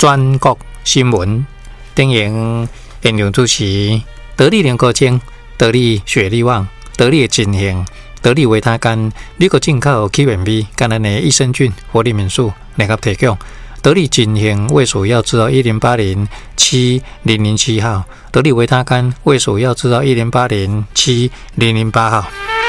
全国新闻电影现场主持得力联合精、得力雪力旺、得力金兴、得力维他甘、美国进口起源米、甘咱的益生菌、活力民宿联合提供。得力金兴卫蜀药制108070007号，得力维他甘卫蜀药制108070008号。